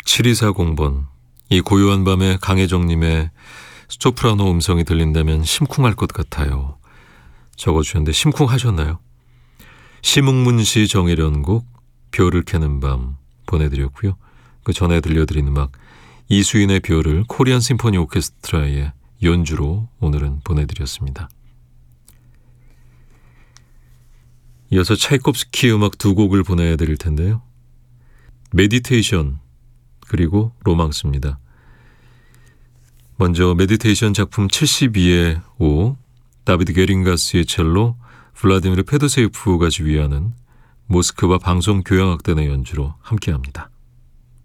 7240번. 이 고요한 밤에 강혜정님의 소프라노 음성이 들린다면 심쿵할 것 같아요. 적어주셨는데 심쿵하셨나요? 심흥문시 정혜련곡 별을 캐는 밤 보내드렸고요. 그 전에 들려드린 음악 이수인의 별을 코리안 심포니 오케스트라의 연주로 오늘은 보내드렸습니다. 이어서 차이콥스키 음악 두 곡을 보내드릴 텐데요. 메디테이션 그리고 로망스입니다. 먼저 메디테이션 작품 72의 5 다비드 게링가스의 첼로 블라디미르 페도세이프가 지휘하는 모스크바 방송교향악단의 연주로 함께합니다.